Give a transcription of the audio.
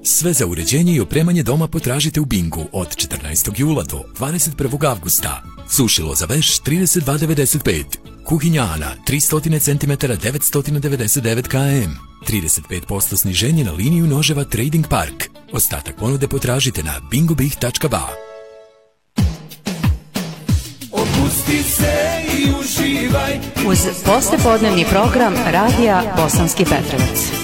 Sve za uređenje i opremanje doma potražite u Bingu od 14. jula do 21. avgusta. Sušilo za veš 32,95. Kuhinja Ana 300 cm 999 km. 35% sniženje na liniju noževa Trading Park. Ostatak ponude potražite na bingobih.ba. Opusti se i uživaj uz poslepodnevni program Radija Bosanski Petrovac.